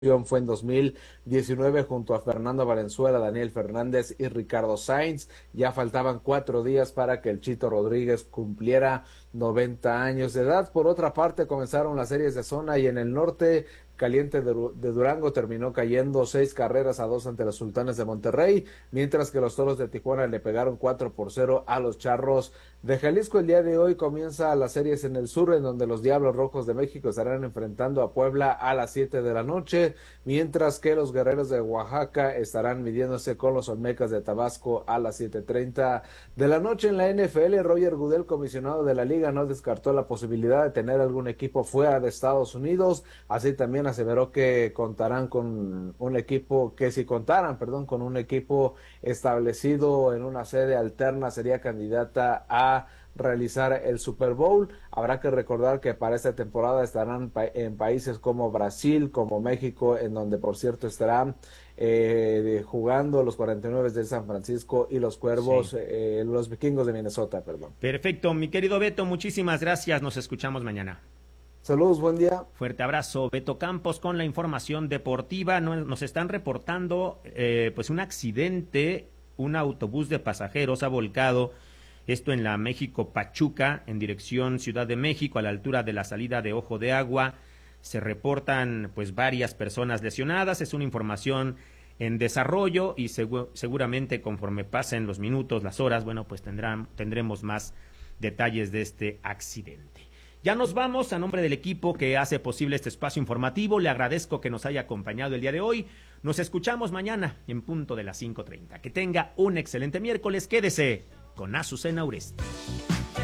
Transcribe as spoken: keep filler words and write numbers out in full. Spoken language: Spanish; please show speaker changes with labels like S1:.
S1: fue en dos mil diecinueve junto a Fernando Valenzuela, Daniel Fernández y Ricardo Sainz. Ya faltaban cuatro días para que el Chito Rodríguez cumpliera noventa años de edad. Por otra parte, comenzaron las series de zona y en el norte, Caliente de, de Durango terminó cayendo seis carreras a dos ante los Sultanes de Monterrey, mientras que los Toros de Tijuana le pegaron cuatro por cero a los Charros de Jalisco. El día de hoy comienza las series en el sur, en donde los Diablos Rojos de México estarán enfrentando a Puebla a las siete de la noche, mientras que los Guerreros de Oaxaca estarán midiéndose con los Olmecas de Tabasco a las siete treinta de la noche. En la N F L, Roger Goodell, comisionado de la liga, no descartó la posibilidad de tener algún equipo fuera de Estados Unidos. Así también aseveró que contarán con un equipo, que si contaran, perdón, con un equipo establecido en una sede alterna, sería candidata a realizar el Super Bowl. Habrá que recordar que para esta temporada estarán pa en países como Brasil, como México, en donde por cierto estarán eh, jugando los cuarenta y nueve de San Francisco y los Cuervos,
S2: Sí.
S1: eh, los Vikingos de Minnesota, perdón.
S2: Perfecto, mi querido Beto, muchísimas gracias. Nos escuchamos mañana.
S1: Saludos, buen día.
S2: Fuerte abrazo, Beto Campos, con la información deportiva. Nos están reportando eh, pues un accidente, un autobús de pasajeros ha volcado, esto en la México Pachuca, en dirección Ciudad de México, a la altura de la salida de Ojo de Agua. Se reportan pues varias personas lesionadas, es una información en desarrollo y segu seguramente conforme pasen los minutos, las horas, bueno, pues tendrán, tendremos más detalles de este accidente. Ya nos vamos. A nombre del equipo que hace posible este espacio informativo, le agradezco que nos haya acompañado el día de hoy. Nos escuchamos mañana en punto de las cinco treinta. Que tenga un excelente miércoles. Quédese con Azucena Uresti.